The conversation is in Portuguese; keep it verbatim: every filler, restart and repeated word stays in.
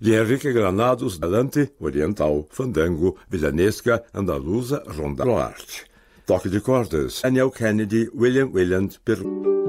de Henrique Granados, Galante, Oriental, Fandango, Villanesca, Andaluza, Ronda Arte. Toque de cordas, Daniel Kennedy, William Williams, per...